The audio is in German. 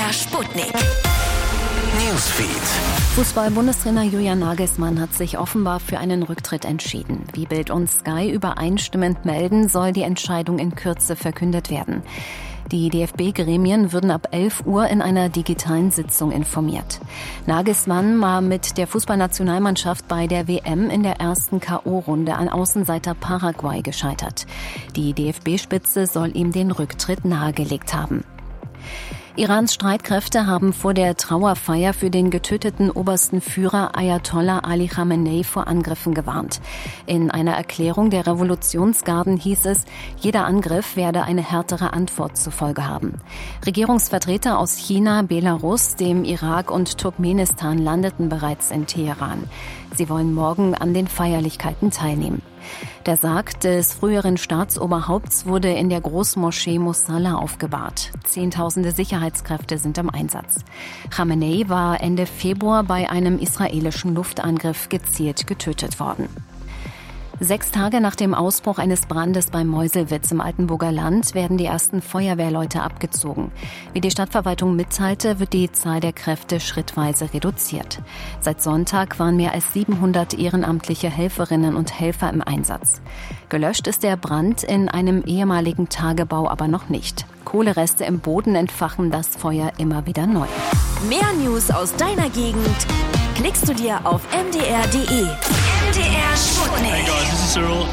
MDR Sputnik. Newsfeed. Fußball-Bundestrainer Julian Nagelsmann hat sich offenbar für einen Rücktritt entschieden. Wie Bild und Sky übereinstimmend melden, soll die Entscheidung in Kürze verkündet werden. Die DFB-Gremien würden ab 11 Uhr in einer digitalen Sitzung informiert. Nagelsmann war mit der Fußballnationalmannschaft bei der WM in der ersten K.O.-Runde an Außenseiter Paraguay gescheitert. Die DFB-Spitze soll ihm den Rücktritt nahegelegt haben. Irans Streitkräfte haben vor der Trauerfeier für den getöteten obersten Führer Ayatollah Ali Khamenei vor Angriffen gewarnt. In einer Erklärung der Revolutionsgarden hieß es, jeder Angriff werde eine härtere Antwort zur Folge haben. Regierungsvertreter aus China, Belarus, dem Irak und Turkmenistan landeten bereits in Teheran. Sie wollen morgen an den Feierlichkeiten teilnehmen. Der Sarg des früheren Staatsoberhaupts wurde in der Großmoschee Mosalla aufgebahrt. Zehntausende Sicherheitskräfte sind im Einsatz. Khamenei war Ende Februar bei einem israelischen Luftangriff gezielt getötet worden. 6 Tage nach dem Ausbruch eines Brandes bei Meuselwitz im Altenburger Land werden die ersten Feuerwehrleute abgezogen. Wie die Stadtverwaltung mitteilte, wird die Zahl der Kräfte schrittweise reduziert. Seit Sonntag waren mehr als 700 ehrenamtliche Helferinnen und Helfer im Einsatz. Gelöscht ist der Brand in einem ehemaligen Tagebau aber noch nicht. Kohlereste im Boden entfachen das Feuer immer wieder neu. Mehr News aus deiner Gegend klickst du dir auf mdr.de. MDR Sputnik. Hey guys, this is Cyril